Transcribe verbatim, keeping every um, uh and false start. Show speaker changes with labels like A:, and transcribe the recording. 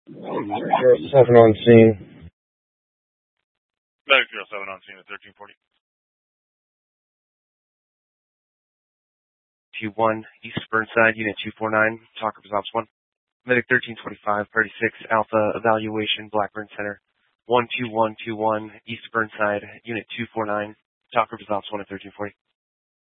A: zero seven on scene.
B: Medic zero seven on scene at thirteen forty.
C: Two one East Burnside, Unit two four nine, talk results one. Medic thirteen twenty-five, thirty-six Alpha Evaluation, Blackburn Center. one two one two one East Burnside, Unit two four nine, talk results one at thirteen forty.